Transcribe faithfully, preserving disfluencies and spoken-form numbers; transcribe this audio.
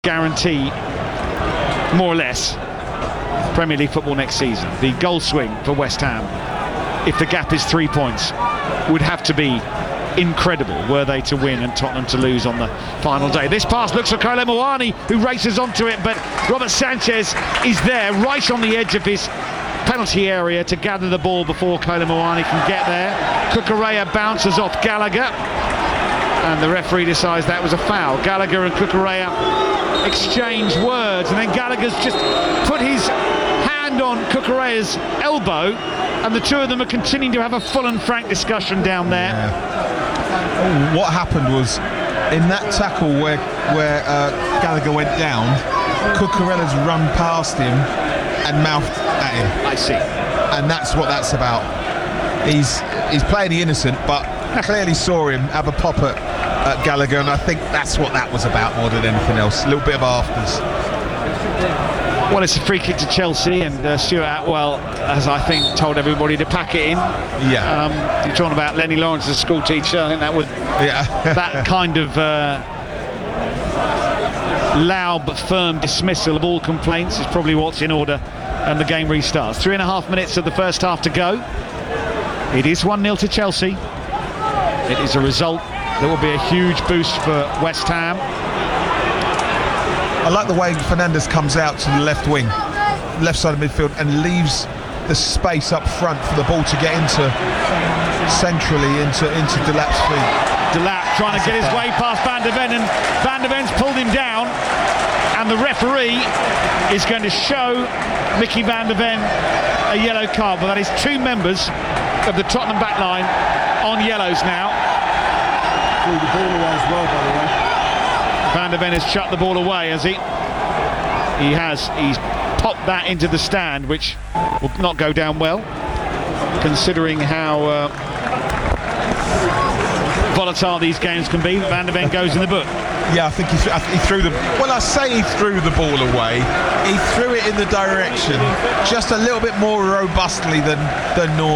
guarantee, more or less, Premier League football next season. The goal swing for West Ham, if the gap is three points, would have to be incredible were they to win and Tottenham to lose on the final day. This pass looks for Kolo Muani, who races onto it, but Robert Sanchez is there right on the edge of his penalty area to gather the ball before Kolo Muani can get there. Cucurella bounces off Gallagher, and the referee decides that was a foul. Gallagher and Cucurella exchange words, and then Gallagher's just put his hand on Cucurella's elbow, and the two of them are continuing to have a full and frank discussion down there. Yeah. What happened was, in that tackle where where uh, Gallagher went down, Cucurella's run past him and mouthed at him. I see. And that's what that's about. He's he's playing the innocent, but clearly saw him have a pop at, at Gallagher, and I think that's what that was about more than anything else. A little bit of afters. Well, it's a free kick to Chelsea, and uh, Stuart Atwell has, I think, told everybody to pack it in. Yeah. Um, you're talking about Lenny Lawrence as a school teacher. I think that would Yeah. that kind of uh, loud but firm dismissal of all complaints is probably what's in order, and the game restarts. Three and a half minutes of the first half to go. It is one nil to Chelsea. It is a result that will be a huge boost for West Ham. I like the way Fernandes comes out to the left wing, left side of midfield, and leaves the space up front for the ball to get into centrally into into Delap's feet. Delap trying to get his way past Van de Ven, and Van de Ven's pulled him down, and the referee is going to show Mickey Van de Ven a yellow card. But that is two members of the Tottenham backline on yellows now. Threw the ball away as well, by the way. Van de Ven has chucked the ball away, has he? He has. He's popped that into the stand, which will not go down well, considering how uh, volatile these games can be. Van de Ven goes in the book. Yeah, I think he, th- I th- he threw the. Well, I say he threw the ball away. He threw it in the direction just a little bit more robustly than than normal.